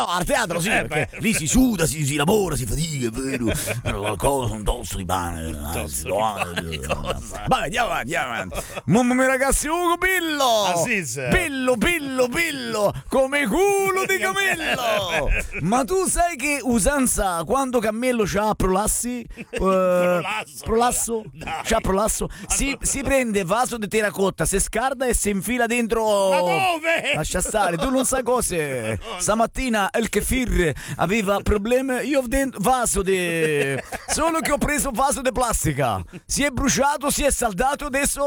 No, al teatro sì, perché lì si suda, si lavora, si fatica, è vero. Qualcosa, un tosto di pane. Vabbè, andiamo avanti. Mamma mia, ragazzi, Ugo Pillo! Pillo, come culo di Camillo! Ma tu sai che usanza quando Cammello c'ha prolassi? Prolasso? C'ha prolasso? Si prende vaso di terracotta, si scarda e si infila dentro. Ma dove? Lascia stare, tu non sai cose. Stamattina il kefir aveva problemi, io ho dentro vaso di. Solo che ho preso vaso di plastica. Si è bruciato, si è saldato, adesso.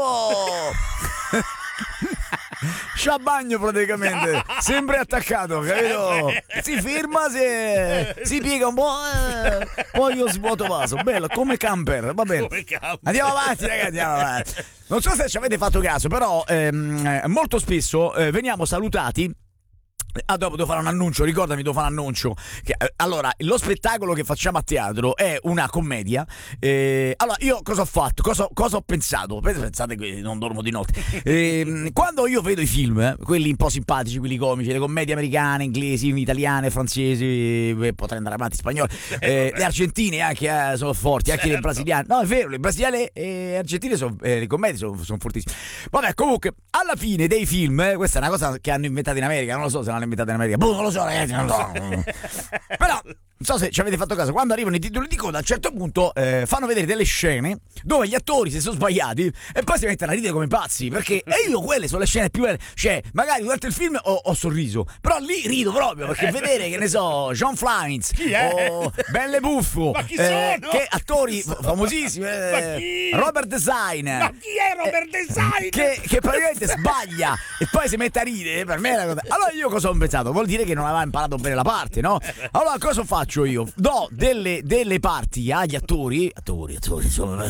C'ha bagno praticamente, sempre attaccato, capito? Si firma, si piega un po', poi io svuoto vaso, bello, come camper, va bene. Andiamo avanti, ragazzi, andiamo avanti. Non so se ci avete fatto caso, però molto spesso veniamo salutati. Dopo devo fare un annuncio, ricordami, devo fare un annuncio. Allora, lo spettacolo che facciamo a teatro è una commedia. Allora, io cosa ho fatto? Cosa ho pensato? Pensate che non dormo di notte. Quando io vedo i film, quelli un po' simpatici, quelli comici, le commedie americane, inglesi, italiane, francesi, potrei andare avanti, spagnole, le argentine anche sono forti, anche le brasiliane. No, è vero, le brasiliane e argentine le commedie sono fortissime. Vabbè, comunque, alla fine dei film, questa è una cosa che hanno inventato in America, non lo so se l'hanno inventata in America, non lo so, ragazzi, non lo so. Però non so se ci avete fatto caso, quando arrivano i titoli di coda a un certo punto fanno vedere delle scene dove gli attori si sono sbagliati e poi si mettono a ridere come pazzi, perché io quelle sono le scene più belle. Cioè, magari durante il film ho sorriso, però lì rido proprio, perché vedere, che ne so, John Flines o Belle Buffo, ma chi sono? che attori famosissimi, Robert Design. Ma chi è Robert Design? Che praticamente sbaglia e poi si mette a ridere. Per me è una cosa. Allora io cosa ho pensato? Vuol dire che non aveva imparato bene la parte, no? Allora cosa faccio io? Do delle parti agli attori insomma,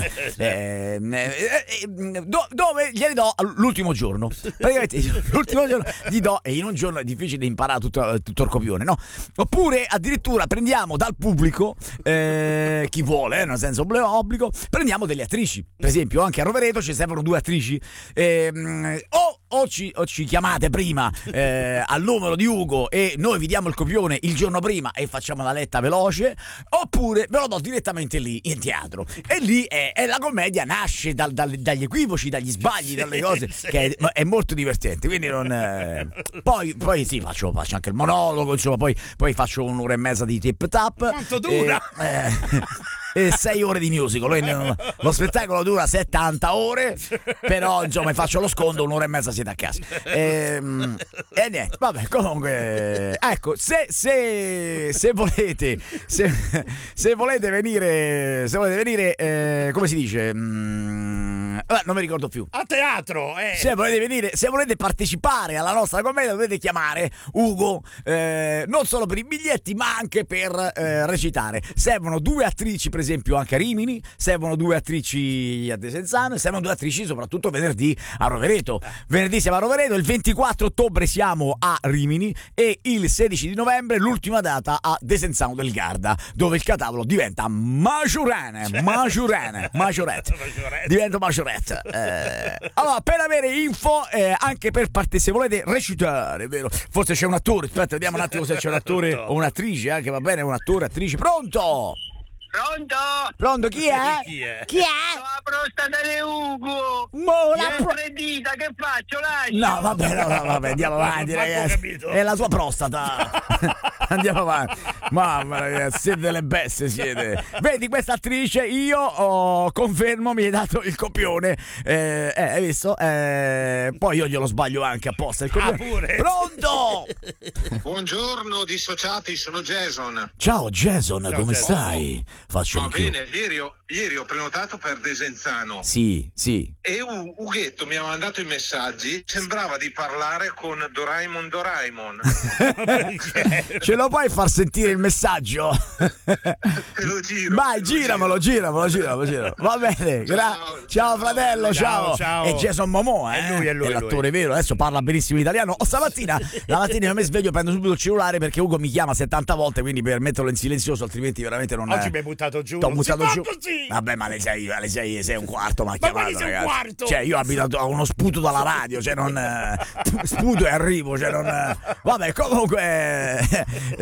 dove glieli do l'ultimo giorno. Praticamente l'ultimo giorno gli do, e in un giorno è difficile imparare tutto il copione, no? Oppure addirittura prendiamo dal pubblico, chi vuole, nel senso obbligo, prendiamo delle attrici. Per esempio anche a Rovereto ci servono 2 attrici, o ci chiamate prima al numero di Ugo e noi vi diamo il copione il giorno prima e facciamo la letta veloce, oppure ve lo do direttamente lì in teatro, e lì è la commedia nasce dagli equivoci, dagli sbagli, dalle cose, che è molto divertente. Quindi non poi sì, faccio anche il monologo, insomma, poi faccio un'ora e mezza di tip tap. Quanto dura? E 6 ore di musical. Lo spettacolo dura 70 ore, però insomma faccio lo sconto, un'ora e mezza siete a casa. E niente, vabbè, comunque ecco, se volete venire come si dice, non mi ricordo più, a teatro, se volete partecipare alla nostra commedia dovete chiamare Ugo, non solo per i biglietti ma anche per recitare. Servono 2 attrici, per esempio anche a Rimini, servono 2 attrici a Desenzano e servono 2 attrici soprattutto venerdì a Rovereto. Venerdì siamo a Rovereto, il 24 ottobre siamo a Rimini e il 16 di novembre l'ultima data a Desenzano del Garda, dove il catavolo diventa Majorette, diventa Majorette. Allora, per avere info, anche per parte, se volete recitare, vero? Forse c'è un attore, aspetta, vediamo un attimo se c'è un attore o un'attrice, anche va bene, un attore, attrice. Pronto? Pronto, chi è? Chi è? La prostata di Ugo! Tre dita, che faccio? No, vabbè, andiamo avanti, ragazzi. È la sua prostata. Andiamo avanti. Mamma, ragazzi, siete delle bestie, siete. Vedi, questa attrice, io confermo, mi hai dato il copione. Hai visto? Poi io glielo sbaglio anche apposta il copione. Pure. Pronto? Buongiorno, dissociati, sono Jason. Ciao Jason, come Jason. stai? Faccio Va anch'io. bene, ieri ho prenotato per Desenzano. Sì. E Ughetto mi ha mandato i messaggi, sembrava di parlare con Doraemon. Ce lo puoi far sentire il messaggio? Te lo giro. Vai, giramelo. Va bene, ciao fratello, ciao. Ciao. È Jason Momoa, È lui. l'attore vero, adesso parla benissimo italiano. La mattina io mi sveglio, prendo subito il cellulare perché Ugo mi chiama 70 volte, quindi per metterlo in silenzioso, altrimenti veramente non. Oggi mi hai buttato giù. T'ho buttato giù. Così. Vabbè, ma alle 6:15 mi ha Ma chiamato, quali sei un ragazzi. quarto? Cioè, io abito a uno sputo dalla radio, cioè non sputo e arrivo, cioè non. Vabbè, comunque